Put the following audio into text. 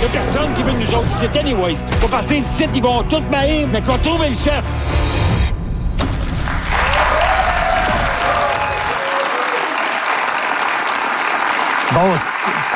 Y'a personne qui veut nous autres ici, anyways. Faut passer ici, ils vont tous m'haïr, mais tu vas trouver le chef. Bon,